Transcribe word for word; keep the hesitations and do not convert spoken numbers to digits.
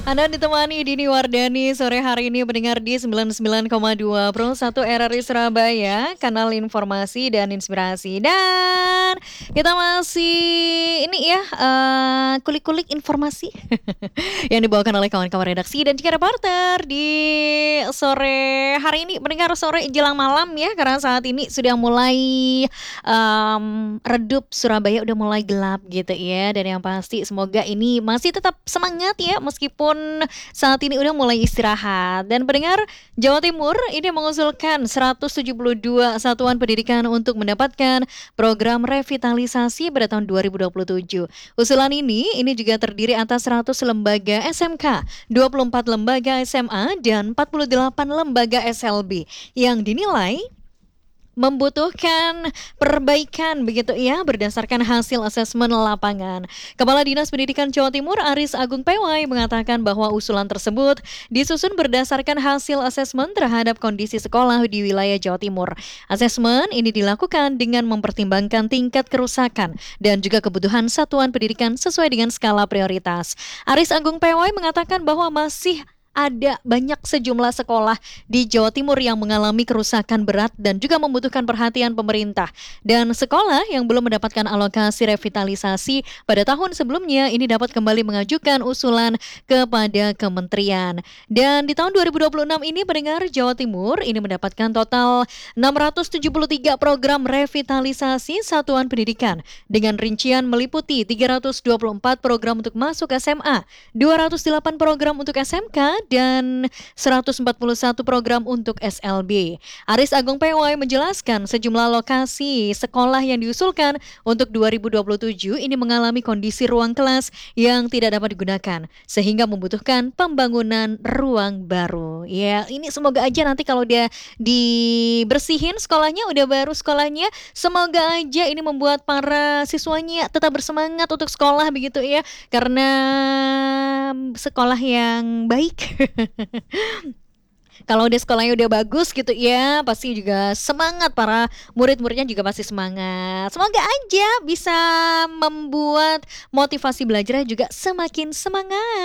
Anda ditemani Dini Wardani sore hari ini mendengar di sembilan puluh sembilan koma dua Pro satu R R I Surabaya, kanal informasi dan inspirasi. Dan kita masih ini ya, eh, kulik-kulik informasi yang dibawakan oleh kawan-kawan redaksi dan juga reporter di sore hari ini, mendengar sore jelang malam ya, karena saat ini sudah mulai em, redup, Surabaya udah mulai gelap gitu ya. Dan yang pasti semoga ini masih tetap semangat ya meskipun saat ini udah mulai istirahat. Dan pendengar, Jawa Timur ini mengusulkan seratus tujuh puluh dua satuan pendidikan untuk mendapatkan program revitalisasi pada tahun dua ribu dua puluh tujuh. Usulan ini ini juga terdiri atas seratus lembaga S M K, dua puluh empat lembaga S M A dan empat puluh delapan lembaga S L B yang dinilai membutuhkan perbaikan begitu ya berdasarkan hasil asesmen lapangan. Kepala Dinas Pendidikan Jawa Timur Aris Agung P Y mengatakan bahwa usulan tersebut disusun berdasarkan hasil asesmen terhadap kondisi sekolah di wilayah Jawa Timur. Asesmen ini dilakukan dengan mempertimbangkan tingkat kerusakan dan juga kebutuhan satuan pendidikan sesuai dengan skala prioritas. Aris Agung P Y mengatakan bahwa masih ada banyak sejumlah sekolah di Jawa Timur yang mengalami kerusakan berat dan juga membutuhkan perhatian pemerintah. Dan sekolah yang belum mendapatkan alokasi revitalisasi pada tahun sebelumnya ini dapat kembali mengajukan usulan kepada kementerian. Dan di tahun dua ribu dua puluh enam ini pendengar, Jawa Timur ini mendapatkan total enam ratus tujuh puluh tiga program revitalisasi satuan pendidikan dengan rincian meliputi tiga ratus dua puluh empat program untuk masuk S M A, dua ratus delapan program untuk S M K, dan seratus empat puluh satu program untuk S L B. Aris Agung P Y menjelaskan sejumlah lokasi sekolah yang diusulkan untuk dua ribu dua puluh tujuh ini mengalami kondisi ruang kelas yang tidak dapat digunakan sehingga membutuhkan pembangunan ruang baru. Ya, ini semoga aja nanti kalau dia dibersihin sekolahnya, udah baru sekolahnya, semoga aja ini membuat para siswanya tetap bersemangat untuk sekolah begitu ya, karena sekolah yang baik. Kalau udah sekolahnya udah bagus gitu ya, pasti juga semangat, para murid-muridnya juga pasti semangat. Semoga aja bisa membuat motivasi belajarnya juga semakin semangat.